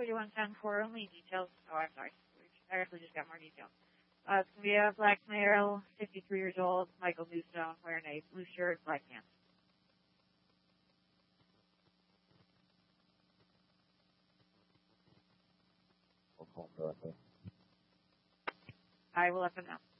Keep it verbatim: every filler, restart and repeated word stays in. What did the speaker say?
forty-one ten four only. Details. Oh, I'm sorry. I actually just got more details. Uh, it's going to be a black male, fifty-three years old, Michael Newstone, wearing a blue shirt, black pants. I'll call him directly. I will let them know.